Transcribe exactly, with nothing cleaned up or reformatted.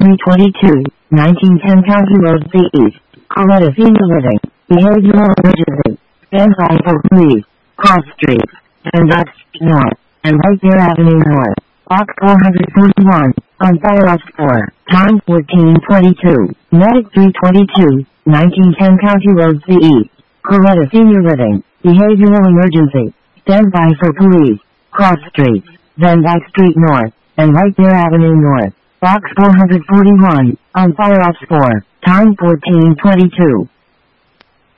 three twenty-two, nineteen ten County Road C East, Coletta Senior Living, Behavioral Emergency, Van Cycle Police, Cross Street, and Dodge North, and White Bear Avenue North, Box four forty-one, on fire off four, time fourteen twenty-two, Medic three twenty-two, nineteen ten County Road C East, Coletta Senior Living, Behavioral Emergency, stand by for police, Cross Street, Van Dyke Street North, and White Bear Avenue North, Box four forty-one, on fire off four, time fourteen twenty-two.